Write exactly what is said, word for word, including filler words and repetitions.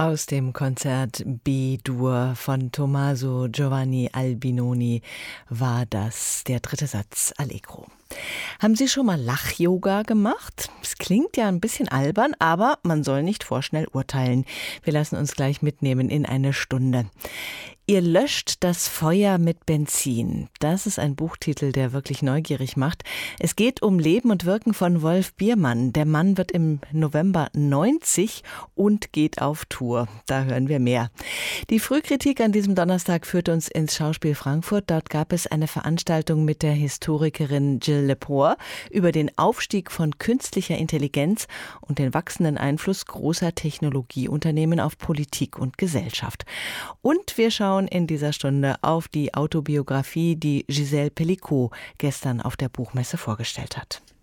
Aus dem Konzert B-Dur von Tommaso Giovanni Albinoni war das der dritte Satz Allegro. Haben Sie schon mal Lach-Yoga gemacht? Es klingt ja ein bisschen albern, aber man soll nicht vorschnell urteilen. Wir lassen uns gleich mitnehmen in eine Stunde. Ihr löscht das Feuer mit Benzin. Das ist ein Buchtitel, der wirklich neugierig macht. Es geht um Leben und Wirken von Wolf Biermann. Der Mann wird im November neunzig und geht auf Tour. Da hören wir mehr. Die Frühkritik an diesem Donnerstag führt uns ins Schauspiel Frankfurt. Dort gab es eine Veranstaltung mit der Historikerin Gilles Lepore über den Aufstieg von künstlicher Intelligenz und den wachsenden Einfluss großer Technologieunternehmen auf Politik und Gesellschaft. Und wir schauen in dieser Stunde auf die Autobiografie, die Gisèle Pelicot gestern auf der Buchmesse vorgestellt hat.